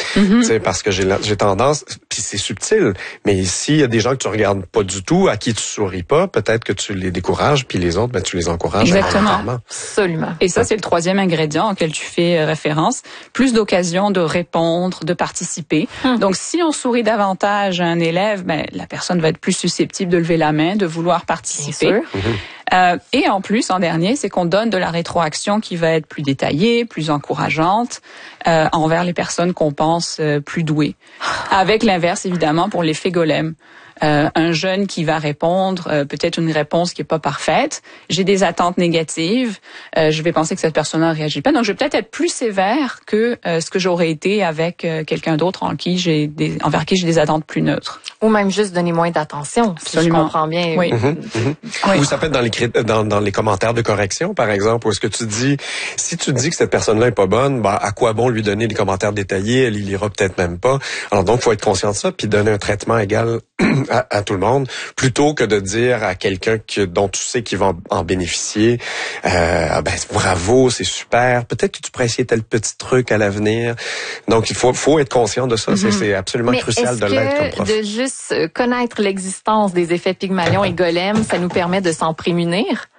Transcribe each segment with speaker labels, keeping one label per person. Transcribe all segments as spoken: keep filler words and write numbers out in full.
Speaker 1: Mm-hmm.
Speaker 2: Tu sais, parce que j'ai, j'ai tendance, puis c'est subtil, mais s'il y a des gens que tu regardes pas du tout, à qui tu souris pas, peut-être que tu les décourages, puis les autres, ben, tu les encourages.
Speaker 1: Exactement.
Speaker 3: Absolument.
Speaker 1: Et ça, c'est le troisième ingrédient auquel tu fais référence. Plus d'occasions de répondre, de participer. Hum. Donc, si on sourit davantage à un élève, ben, la personne va être plus susceptible de lever la main, de vouloir participer.
Speaker 3: Bien sûr.
Speaker 2: Mm-hmm.
Speaker 1: Euh, et en plus, en dernier, c'est qu'on donne de la rétroaction qui va être plus détaillée, plus encourageante euh, envers les personnes qu'on pense euh, plus douées. Avec l'inverse, évidemment, pour l'effet golem. Euh, un jeune qui va répondre, euh, peut-être une réponse qui est pas parfaite, j'ai des attentes négatives, euh, je vais penser que cette personne-là ne réagit pas, donc je vais peut-être être plus sévère que euh, ce que j'aurais été avec euh, quelqu'un d'autre en qui j'ai des, envers qui j'ai des attentes plus neutres.
Speaker 3: Ou même juste donner moins d'attention, si je comprends bien.
Speaker 1: Oui.
Speaker 2: Mm-hmm, mm-hmm. Oui. Ou ça peut être dans les, dans, dans les commentaires de correction, par exemple, où est-ce que tu dis, si tu dis que cette personne-là est pas bonne, ben, à quoi bon lui donner des commentaires détaillés, elle y lira peut-être même pas. Alors donc, faut être conscient de ça, puis donner un traitement égal à, à tout le monde, plutôt que de dire à quelqu'un que, dont tu sais qu'il va en, en bénéficier, euh, ben bravo, c'est super, peut-être que tu pourrais essayer tel petit truc à l'avenir. Donc, il faut, faut être conscient de ça, mm-hmm. c'est, c'est absolument
Speaker 3: Mais
Speaker 2: crucial de l'être comme prof.
Speaker 3: De juste connaître l'existence des effets Pygmalion et Golem, ça nous permet de s'en prémunir?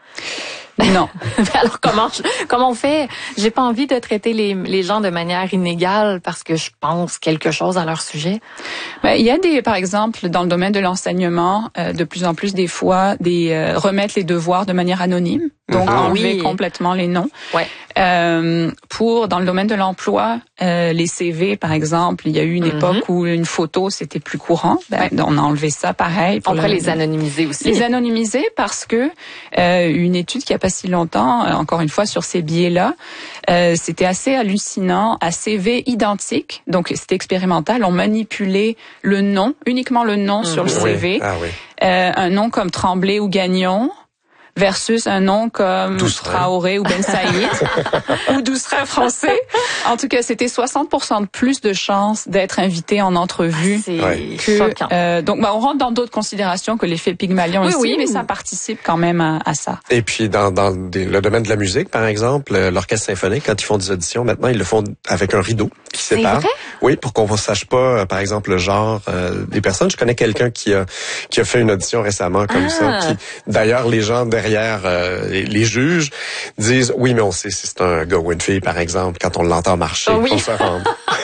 Speaker 1: Non.
Speaker 3: Alors comment comment on fait? J'ai pas envie de traiter les les gens de manière inégale parce que je pense quelque chose à leur sujet.
Speaker 1: Ben, il y a des, par exemple, dans le domaine de l'enseignement, euh, de plus en plus des fois, des euh, remettre les devoirs de manière anonyme, donc
Speaker 3: ah,
Speaker 1: enlever
Speaker 3: oui.
Speaker 1: complètement les noms.
Speaker 3: Ouais.
Speaker 1: Euh, pour dans le domaine de l'emploi, euh, les C V, par exemple, il y a eu une mm-hmm. époque où une photo c'était plus courant. Ben, ouais. On a enlevé ça, pareil.
Speaker 3: Pour on pourrait les anonymiser aussi.
Speaker 1: Les anonymiser parce que euh, une étude qui a pas si longtemps, euh, encore une fois sur ces biais-là, euh, c'était assez hallucinant. À C V identique, donc c'était expérimental, on manipulait le nom, uniquement le nom mm-hmm. sur le C V.
Speaker 2: Oui. Ah, oui.
Speaker 1: euh, un nom comme Tremblay ou Gagnon versus un nom comme
Speaker 2: Douceret.
Speaker 1: Traoré ou Ben Saïd ou Douceret français. En tout cas, c'était soixante pour cent de plus de chances d'être invité en entrevue.
Speaker 3: Ah, c'est
Speaker 1: ouais. que, euh, donc, bah, on rentre dans d'autres considérations que l'effet Pygmalion
Speaker 3: oui,
Speaker 1: ici,
Speaker 3: oui.
Speaker 1: mais ça participe quand même à, à ça.
Speaker 2: Et puis, dans, dans des, le domaine de la musique, par exemple, l'orchestre symphonique, quand ils font des auditions, maintenant, ils le font avec un rideau qui sépare. Oui, pour qu'on ne sache pas, par exemple, le genre euh, des personnes. Je connais quelqu'un qui a qui a fait une audition récemment comme ah. ça. Qui, d'ailleurs, les gens derrière euh, les, les juges disent oui, mais on sait si c'est un gars ou une fille, par exemple, quand on l'entend marcher,
Speaker 3: oh oui.
Speaker 2: on se rend.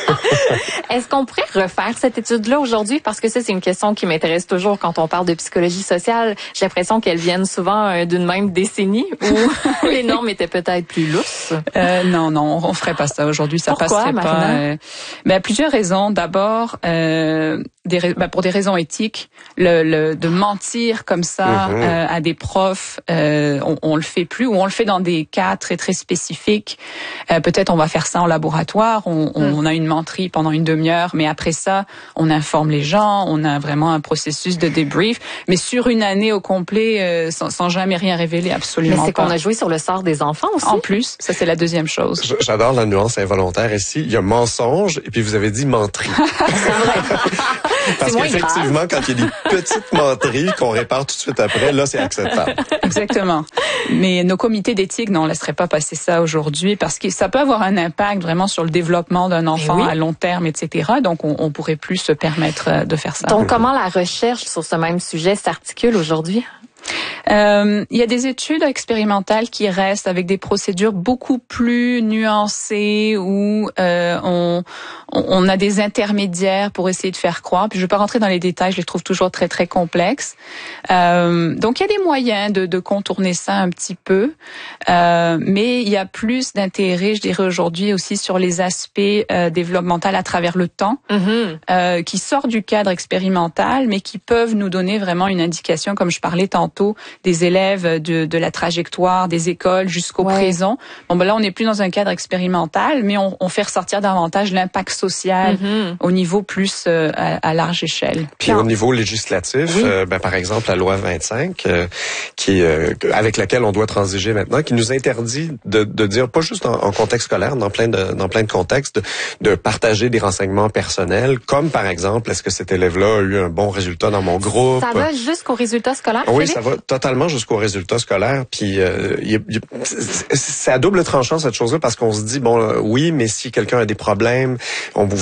Speaker 3: Est-ce qu'on pourrait refaire cette étude-là aujourd'hui? Parce que ça, c'est une question qui m'intéresse toujours quand on parle de psychologie sociale. J'ai l'impression qu'elles viennent souvent euh, d'une même décennie où les normes étaient peut-être plus lousses.
Speaker 1: Euh, non, non, on ferait pas ça aujourd'hui. Ça
Speaker 3: Pourquoi,
Speaker 1: passerait
Speaker 3: Marina?
Speaker 1: pas. Euh, ben, plusieurs raisons. D'abord, euh, des, ben, pour des raisons éthiques, le, le de mentir comme ça mm-hmm. euh, à des profs, euh, on, on le fait plus, ou on le fait dans des cas très très spécifiques. Euh, peut-être on va faire ça en laboratoire. On, on, mm. on a une menterie pendant une demi-heure, mais après ça, on informe les gens. On a vraiment un processus de débrief. Mais sur une année au complet, euh, sans, sans jamais rien révéler, absolument pas.
Speaker 3: Mais c'est qu'on a joué sur le sort des enfants aussi.
Speaker 1: En plus, ça c'est la deuxième chose.
Speaker 2: J'adore la nuance involontaire ici. Il y a mensonge et puis vous avez dit menterie.
Speaker 3: C'est vrai.
Speaker 2: Parce qu'effectivement, quand il y a des petites menteries qu'on répare tout de suite après, là, c'est acceptable.
Speaker 1: Exactement. Mais nos comités d'éthique, non, on ne laisserait pas passer ça aujourd'hui parce que ça peut avoir un impact vraiment sur le développement d'un enfant oui. à long terme, et cetera. Donc, on, on pourrait plus se permettre de faire ça.
Speaker 3: Donc, comment la recherche sur ce même sujet s'articule aujourd'hui?
Speaker 1: Euh, il y a des études expérimentales qui restent avec des procédures beaucoup plus nuancées où euh, on, on a des intermédiaires pour essayer de faire croire. Puis je ne vais pas rentrer dans les détails, je les trouve toujours très très complexes. Euh, donc il y a des moyens de, de contourner ça un petit peu, euh, mais il y a plus d'intérêt, je dirais aujourd'hui aussi sur les aspects euh, développementaux à travers le temps, mm-hmm. euh, qui sortent du cadre expérimental, mais qui peuvent nous donner vraiment une indication, comme je parlais tantôt, des élèves de, de la trajectoire des écoles jusqu'au ouais. présent. Bon, ben là, on n'est plus dans un cadre expérimental, mais on, on fait ressortir davantage l'impact social mm-hmm. au niveau plus euh, à, à large échelle.
Speaker 2: Puis non. Au niveau législatif, oui. euh, ben, par exemple, la loi vingt-cinq, euh, qui, euh, avec laquelle on doit transiger maintenant, qui nous interdit de, de dire, pas juste en, en contexte scolaire, dans plein de, dans plein de contextes, de, de partager des renseignements personnels, comme par exemple, est-ce que cet élève-là a eu un bon résultat dans mon groupe?
Speaker 3: Ça va jusqu'au résultat scolaire,
Speaker 2: Oui,
Speaker 3: Philippe?
Speaker 2: Ça va totalement jusqu'aux résultats scolaires. Puis euh, y a, y a, c'est à double tranchant cette chose-là parce qu'on se dit bon, euh, oui, mais si quelqu'un a des problèmes, on vous